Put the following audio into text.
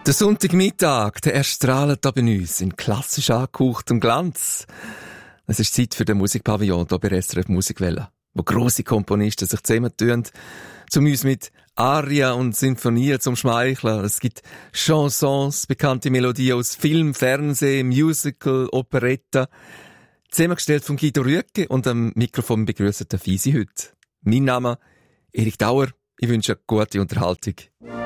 Der Sonntagmittag, der erste strahlt hier bei uns in klassisch angehauchtem Glanz. Es ist Zeit für den Musikpavillon hier bei SRF Musikwelle, wo grosse Komponisten sich zusammentun, um uns mit Aria und Sinfonien zum Schmeicheln. Es gibt Chansons, bekannte Melodien aus Film, Fernsehen, Musical, Operetta. Zusammengestellt von Guido Rüegge und am Mikrofon begrüßt der Fisi heute. Mein Name Erik Dauer. Ich wünsche eine gute Unterhaltung.